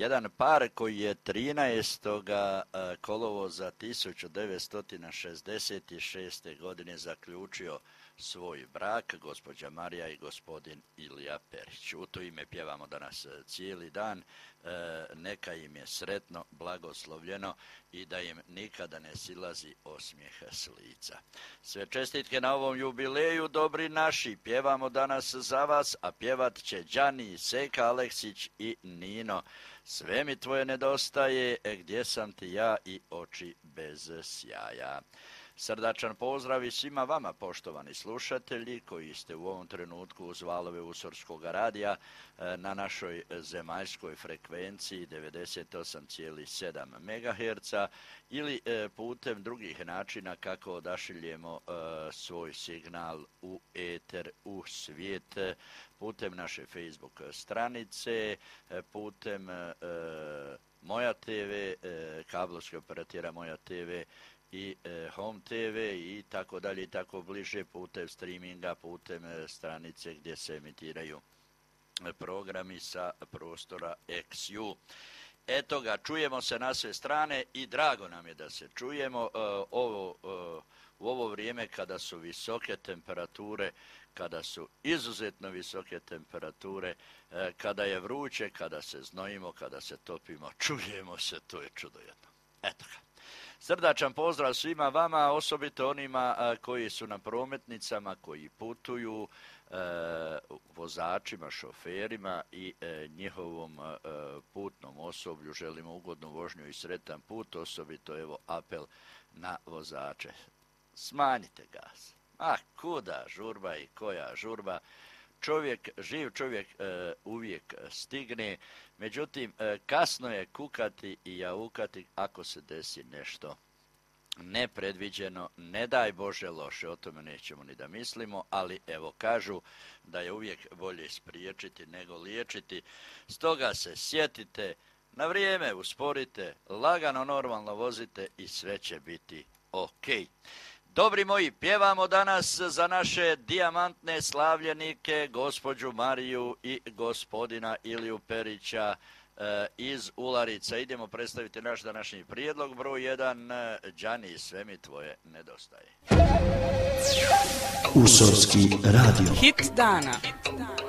jedan par koji je 13. kolovoza 1966. godine zaključio svoj brak, gospođa Marija i gospodin Ilija Perić. U to ime pjevamo danas cijeli dan. Neka im je sretno, blagoslovljeno i da im nikada ne silazi osmijeh s lica. Sve čestitke na ovom jubileju, dobri naši. Pjevamo danas za vas, a pjevat će Đani, Seka Aleksić i Nino. Sve mi tvoje nedostaje, gdje sam ti ja i oči bez sjaja. Srdačan pozdrav i svima vama, poštovani slušatelji, koji ste u ovom trenutku uz valove Usorskog radija na našoj zemaljskoj frekvenciji 98,7 MHz ili putem drugih načina kako odašiljemo svoj signal u eter, u svijet, putem naše Facebook stranice, putem Moja TV, kablovskog operatera Moja TV, i Home TV i tako dalje i tako bliže, putem streaminga, putem stranice gdje se emitiraju programi sa prostora XU. Eto ga, čujemo se na sve strane i drago nam je da se čujemo u ovo vrijeme kada su visoke temperature, kada su izuzetno visoke temperature, kada je vruće, kada se znojimo, kada se topimo, čujemo se, to je čudo jedno. Eto ga. Srdačan pozdrav svima vama, osobito onima koji su na prometnicama, koji putuju, vozačima, šoferima i njihovom putnom osoblju. Želimo ugodnu vožnju i sretan put, osobito evo apel na vozače. Smanjite gas. A kuda žurba i koja žurba? Živ čovjek uvijek stigne, međutim kasno je kukati i jaukati ako se desi nešto nepredviđeno, ne daj Bože loše, o tome nećemo ni da mislimo, ali evo kažu da je uvijek bolje spriječiti nego liječiti, stoga se sjetite, na vrijeme usporite, lagano normalno vozite i sve će biti ok. Dobri moji, pjevamo danas za naše dijamantne slavljenike, gospođu Mariju i gospodina Iliju Perića iz Ularica. Idemo predstaviti naš današnji prijedlog, broj 1, Đani, sve mi tvoje nedostaje. Usorski radio. Hit dana.